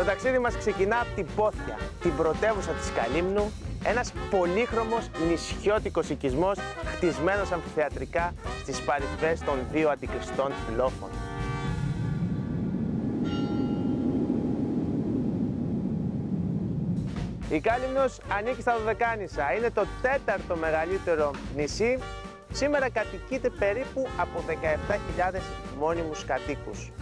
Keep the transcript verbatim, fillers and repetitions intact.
Το ταξίδι μας ξεκινά από την Πόθια, την πρωτεύουσα της Καλύμνου, ένας πολύχρωμος νησιώτικος οικισμός χτισμένος αμφιθεατρικά στις παρυφές των δύο αντικριστών λόφων. Η Κάλυμνος ανήκει στα Δωδεκάνησα, είναι το τέταρτο μεγαλύτερο νησί. Σήμερα κατοικείται περίπου από δεκαεπτά χιλιάδες μόνιμους κατοίκους.